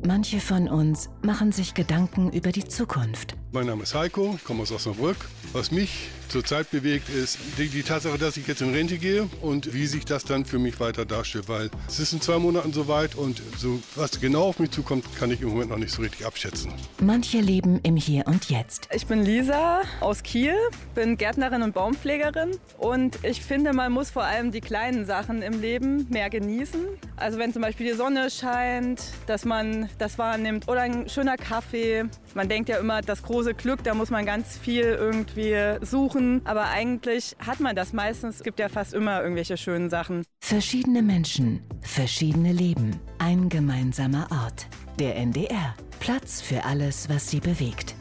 Manche von uns machen sich Gedanken über die Zukunft. Mein Name ist Heiko, ich komme aus Osnabrück. Was mich zurzeit bewegt, ist die Tatsache, dass ich jetzt in Rente gehe und wie sich das dann für mich weiter darstellt. Weil es ist in 2 Monaten soweit und so, was genau auf mich zukommt, kann ich im Moment noch nicht so richtig abschätzen. Manche leben im Hier und Jetzt. Ich bin Lisa aus Kiel, bin Gärtnerin und Baumpflegerin und ich finde, man muss vor allem die kleinen Sachen im Leben mehr genießen. Also wenn zum Beispiel die Sonne scheint, dass man das wahrnimmt oder ein schöner Kaffee. Man denkt ja immer, das große Glück, da muss man ganz viel irgendwie suchen, aber eigentlich hat man das meistens. Es gibt ja fast immer irgendwelche schönen Sachen. Verschiedene Menschen, verschiedene Leben, ein gemeinsamer Ort. Der NDR. Platz für alles, was Sie bewegt.